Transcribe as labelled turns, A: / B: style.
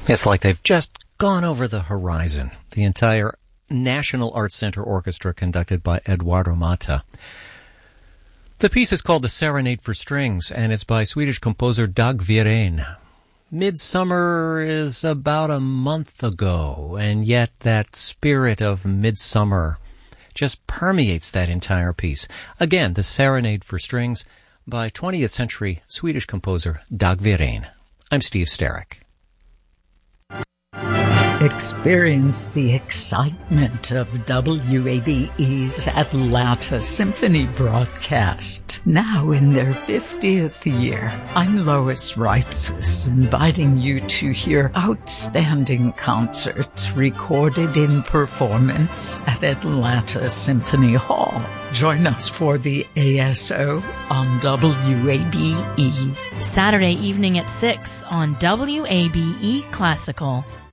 A: It's like they've just gone over the horizon. The entire National Arts Center Orchestra, conducted by Eduardo Mata. The piece is called The Serenade for Strings, and it's by Swedish composer Dag Viren. Midsummer is about a month ago, and yet that spirit of midsummer just permeates that entire piece. Again, The Serenade for Strings by 20th century Swedish composer Dag Viren. I'm Steve Sterrick.
B: Experience the excitement of WABE's Atlanta Symphony broadcast, now in their 50th year. I'm Lois Reitzes, inviting you to hear outstanding concerts recorded in performance at Atlanta Symphony Hall. Join us for the ASO on WABE.
C: Saturday evening at 6 on WABE Classical.